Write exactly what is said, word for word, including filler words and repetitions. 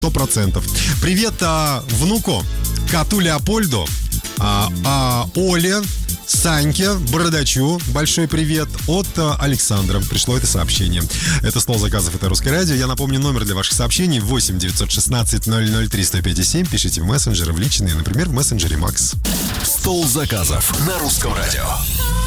Сто процентов. Привет а, внуку, коту Леопольду, а, а, Оле, Саньке, Бородачу. Большой привет от а, Александра. Пришло это сообщение. Это «Стол заказов», это «Русское радио». Я напомню номер для ваших сообщений: восемь девятьсот шестнадцать ноль ноль три сто пять семь. Пишите в мессенджеры, в личные, например, в мессенджере Макс. «Стол заказов» на Русском радио.